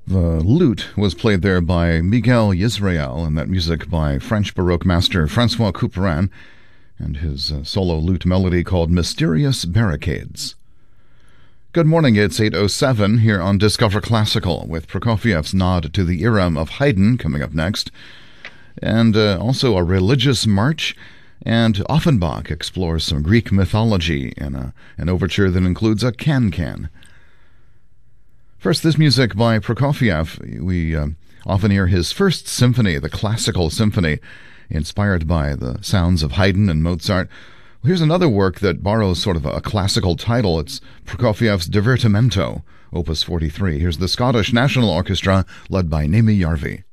The lute was played there by Miguel Yisrael, and that music by French Baroque master Francois Couperin, and his solo lute melody called Mysterious Barricades. Good morning, it's 8:07 here on Discover Classical, with Prokofiev's nod to the era of Haydn coming up next, and also a religious march, and Offenbach explores some Greek mythology in an overture that includes a can-can. First, this music by Prokofiev. We often hear his first symphony, the Classical Symphony, inspired by the sounds of Haydn and Mozart. Well, here's another work that borrows sort of a classical title. It's Prokofiev's Divertimento, Opus 43. Here's the Scottish National Orchestra, led by Naomi Jarvi.